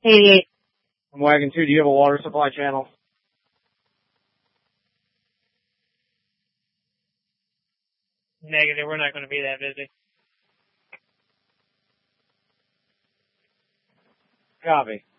88. I'm Wagon 2. Do you have a water supply channel? Negative. We're not going to be that busy. Copy.